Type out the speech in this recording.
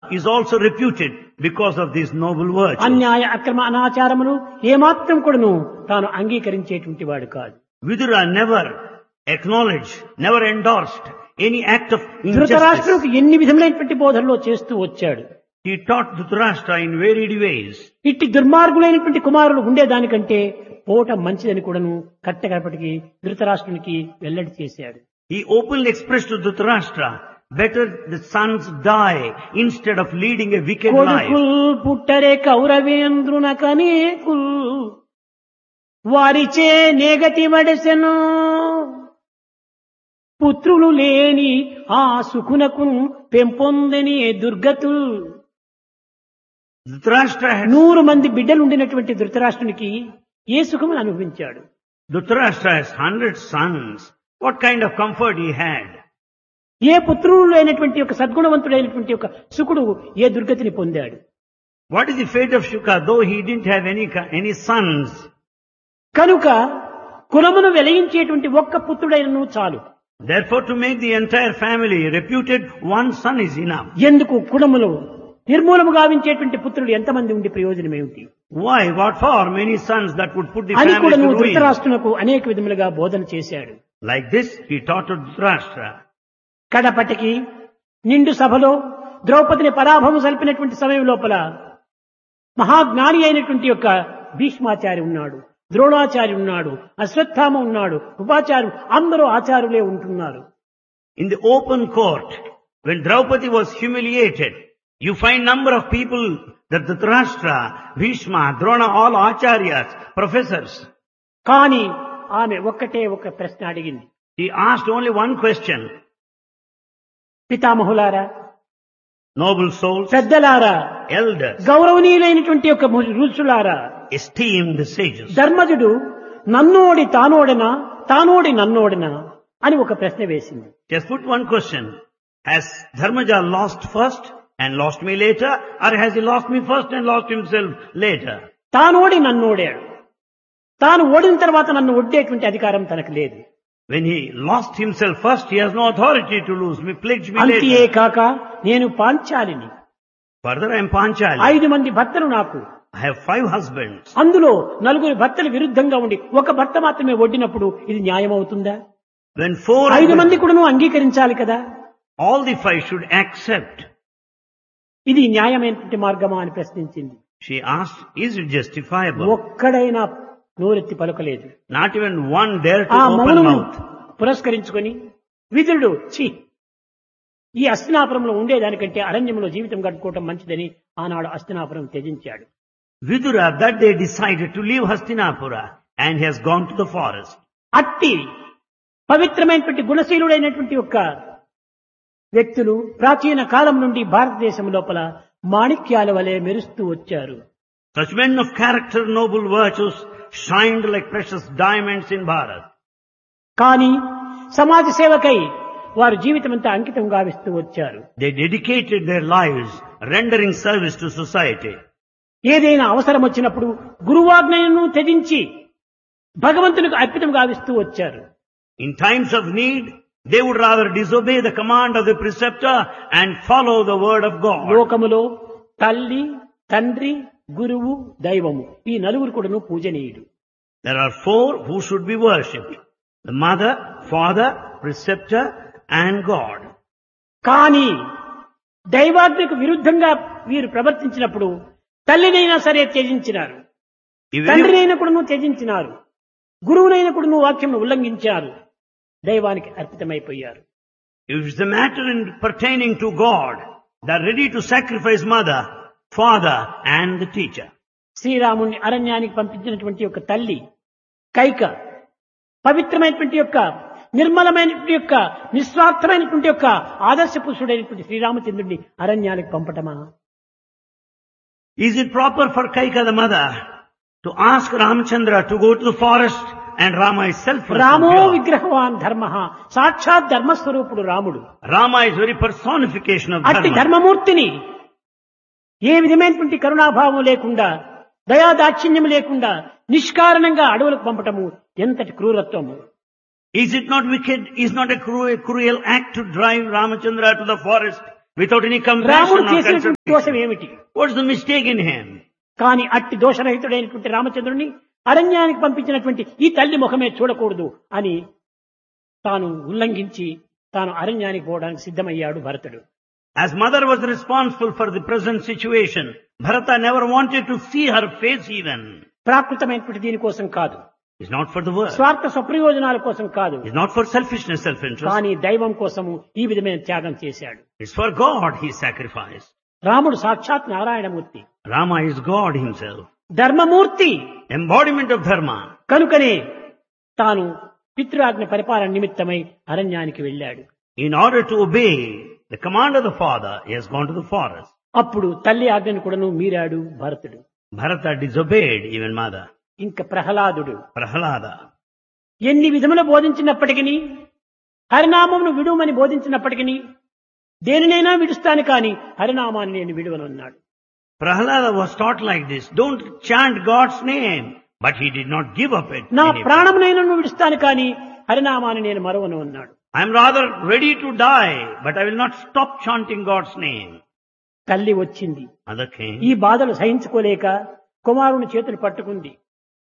is also reputed because of these noble virtues. అన్యాయ అక్రమ అనాచారములు ఏమాత్రం కూడాను తాను అంగీకరించేటువంటి వాడు కాదు. Vidura never acknowledged, never endorsed any act of injustice. ధృతరాష్ట్రునికి ఎన్ని విధములైనటువంటి బోధనలో చేస్తూ వచ్చాడు. He taught Dhritarashtra in varied ways. ఇట్టి దుర్మార్గులైనటువంటి కుమారులు ఉండేదానికంటే పోవటం మంచిదని కూడాను కట్టగడపటికి ధృతరాష్ట్రునికి వెల్లడి చేశాడు. He openly expressed to Dhritarashtra, better the sons die instead of leading a wicked life. కొడుకుల్ పుట్టరే కౌరవేంద్రున కనేకుల్ వారిచే నేగతి వడసెను పుత్రులు లేని ఆ సుకునకు పెంపొందని దుర్గతుల్. Dhritarashtra had 100 మంది బిడ్డలు ఉండినటువంటి ధృతరాష్ట్రునికి ఏ సుఖమును అనుభవించాడు? Dhritarashtra has 100 sons. What kind of comfort he had? ఏ పుత్రులు లేనటువంటి ఒక సద్గుణవంతుడైనటువంటి ఒక సుకుడు ఏ దుర్గతిని పొందాడు? What is the fate of Shuka, though he didn't have any sons? కనుక కులమును వెలయించేటువంటి ఒక్క పుత్రుడైనను చాలు. Therefore, to make the entire family reputed, one son is enough. ఎందుకు కులములు నిర్మూలము గావించేటువంటి పుత్రులు ఎంతమంది ఉండి ప్రయోజనం ఏమిటి? Why? What for? Many sons that would put the అని family కూడా to నువ్వు ruin. ధృతరాష్ట్రునకు అనేక విధములుగా బోధన చేశాడు. Like this, he taught to Dhritarashtra. కడపటికి నిండు సభలో ద్రౌపదిని పరాభవం సల్పినటువంటి సమయం లోపల మహాజ్ఞాని అయినటువంటి యొక్క భీష్మాచారి ఉన్నాడు, ద్రోణాచారి ఉన్నాడు, అశ్వత్థామ ఉన్నాడు, ఉపాచార్యులు అందరూ ఆచార్యులే ఉంటున్నారు. In the open court, when Draupadi was humiliated, you find number of people that Dhritarashtra, Bhishma, Drona, all acharyas, professors. కానీ ఆమె ఒక్కటే ఒక ప్రశ్న అడిగింది. He asked only one question. పితామహులారా, Noble souls, పెద్దలారా, elders, గౌరవనీయులైనటువంటి యొక్క ఋషులారా, esteemed sages. ధర్మజుడు నన్నోడి తానోడనా తానోడి నన్నోడనా అని ఒక ప్రశ్న వేసింది. Just put one question. Has Dharmaja lost first and lost me later, or has he lost me first and lost himself later? తానోడి నన్నోడాడు. తాను ఓడిన తర్వాత నన్ను ఒడ్డేటువంటి అధికారం తనకు లేదు. When he lost himself first, he has no authority to lose me, pledge me అంతే later. కాక నేను పాంచాలిని. Further, I am Panchali. 5 మంది భర్తలు నాకు. I have 5 husbands. అందులో 4 భర్తలు విరుద్ధంగా ఉండి ఒక భర్త మాత్రమే ఒడ్డినప్పుడు ఇది న్యాయం అవుతుందా? When 4 5 మంది కూడా నువ్వు అంగీకరించాలి కదా. all the 5 should accept. ఇది న్యాయమైనటువంటి మార్గమా అని ప్రశ్నించింది. She asked, is it justifiable? ఒక్కడైనా నోరెత్తి పలకలేదు. Not even one dare to ఆ open మౌనం mouth. పురస్కరించుకొని విదురుడు ఈ అస్తినాపురంలో ఉండేదానికంటే అరణ్యంలో జీవితం గడుపుకోవటం మంచిదని ఆనాడు Hastinapuram త్యజించాడు. Vidura that day decided to leave Hastinapura and he has gone to the forest. అట్టి పవిత్రమైనటువంటి గుణశీలుడైనటువంటి యొక్క వ్యక్తులు ప్రాచీన కాలం నుండి భారతదేశం లోపల మాణిక్యాల వలె మెరుస్తూ వచ్చారు. Such men of character, noble virtues shined like precious diamonds in Bharat. కానీ సమాజ సేవకై వారు జీవితమంతా అంకితం గావిస్తూ వచ్చారు. They dedicated their lives rendering service to society. ఏదైనా అవసరం వచ్చినప్పుడు గురువాజ్ఞను త్యజించి భగవంతునికి అర్పితం గావిస్తూ వచ్చారు. In times of need, they would rather disobey the command of the preceptor and follow the word of God. లోకములో తల్లి, తండ్రి, గురువు, దైవము ఈ 4 కూడాను పూజనీయుడు. There are 4 who should be worshipped. The mother, father, preceptor and God. కానీ దైవాజ్ఞకు విరుద్ధంగా వీరు ప్రవర్తించినప్పుడు తల్లినైనా సరే త్యజించినారు, తండ్రినైనా కూడాను త్యజించినారు, గురువునైనా కూడాను వాక్యంను ఉల్లంఘించారు, దైవానికి అర్పితమైపోయారు. If it's the matter in pertaining to God, they are ready to sacrifice mother, father and the teacher. శ్రీరాముని అరణ్యానికి పంపించినటువంటి యొక్క తల్లి కైక పవిత్రమైనటువంటి యొక్క నిర్మలమైనటువంటి యొక్క నిస్వార్థమైనటువంటి యొక్క ఆదర్శ పురుషుడైనటువంటి శ్రీరామచంద్రుడిని అరణ్యానికి పంపటమా? Is it proper for Kaika the mother to ask Ramchandra to go to the forest and Rama is selfless? రామో విగ్రహవాన్ ధర్మ సాక్షాత్ ధర్మస్వరూపుడు రాముడు. Rama is very personification of అట్టి dharma. ధర్మమూర్తిని ఏ విధమైనటువంటి కరుణాభావం లేకుండా దయాదాక్షిణ్యం లేకుండా నిష్కారణంగా అడవులకు పంపటము ఎంతటి క్రూరత్వము. Is it not wicked? Is not a cruel act to drive Ramachandra to the forest without any compassion రాముడు or చేసినటువంటి దోషం consideration. ఏమిటి? What's the mistake in him? కానీ అట్టి దోషరహితుడైనటువంటి రామచంద్రుని అరణ్యానికి పంపించినటువంటి ఈ తల్లి ముఖమే చూడకూడదు అని తాను ఉల్లంఘించి తాను అరణ్యానికి పోవడానికి సిద్ధమయ్యాడు భరతుడు. As mother was responsible for the present situation, Bharata never wanted to see her face even. ప్రాకృతమైనటువంటి దీనికోసం కాదు, It's not for the world. స్వార్థ స్వప్రయోజనాల కోసం కాదు, It's not for selfishness, self-interest. కానీ దైవం కోసము ఈ విధమైన త్యాగం చేశాడు. It's for God he sacrificed. రాముడు సాక్షాత్ Narayanamurthy, Rama is God himself. ధర్మమూర్తి. Embodiment of dharma. కనుకనే తాను పితృఆజ్ఞ పరిపాలన నిమిత్తమై అరణ్యానికి వెళ్ళాడు. In order to obey the command of the father, he has gone to the forest. అప్పుడు తల్లి ఆజ్ఞను కూడాను మీరాడు భరతుడు. Bharata disobeyed even mother. ఇంకా ప్రహ్లాదుడు Prahalada. ఎన్ని విధములు బోధించినప్పటికీ, హరినామమును విడుమని బోధించినప్పటికీ, దేనినైనా విడుస్తాను కానీ హరినామాన్ని నేను విడువనన్నాడు. Prahalada was taught like this. Don't chant God's name. But he did not give up it. నా ప్రాణమునైనా విడుస్తాను కానీ హరినామాన్ని నేను మరవను అన్నాడు. I am rather ready to die, but I will not stop chanting God's name. తల్లి వచ్చింది. Mother came. ఈ బాధలు సహించుకోలేక కుమారుని చేతులు పట్టుకుంది.